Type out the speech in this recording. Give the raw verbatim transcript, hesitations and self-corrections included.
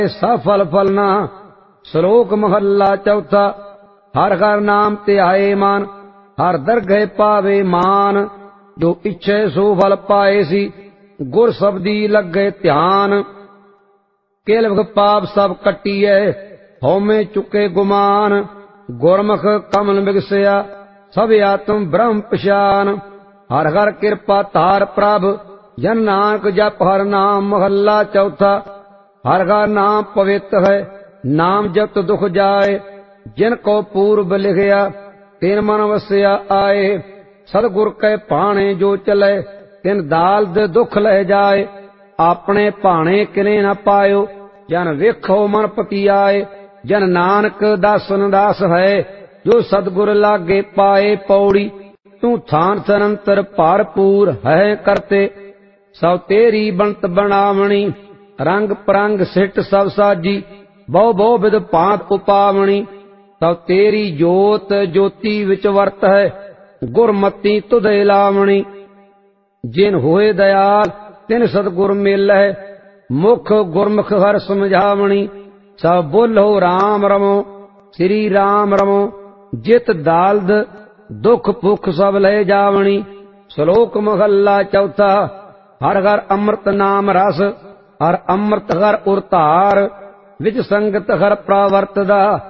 सफल फलना। श्लोक महला चौथा। हर हर नाम ध्याए मान, हर दरगह पावे मान। जो इच्छे सो फल पाए सी, गुर शब्दी लगे ध्यान। केलव पाप सब कटिए, होमे चुके गुमान। गुरमुख कमल बिगसिया, सब आत्म ब्रह्म पछान। हर हर कृपा तार प्रभ, जन नानक जप हर नाम। महला चौथा। हर हर नाम पवित्र है, नाम जप दुख जाए। जिनको पूर्व लिखिया, तिन मन वसिया आए। सतगुर कै भाणे जो चले, तिन दाल्द दुख लह जाए। अपने भाणे किने न पायो, जन वेखो मन पतियाए। जन नानक दासन दास है, जो सतगुर लागे पाए। पौड़ी तू थान सरंतर भरपूर है करते। सब तेरी बनत बनावणी, रंग परंग सिट सब साजी। बहु बहु विध भांत उपावणी, सब तेरी जोत ज्योति विच वर्त है। गुरमति तुधे लावणी, जिन होए दयाल तिन सतगुर मिलै। मुख गुरमुख हर समझावणी, सब बोलो राम रमो श्री राम रमो। जित दाल्द दुख भुख सब ले जावणी। श्लोक महला चौथा। हर हर अमृत नाम रस, हर अमृत हर उरतार। विच संगत हर प्रवर्तदा,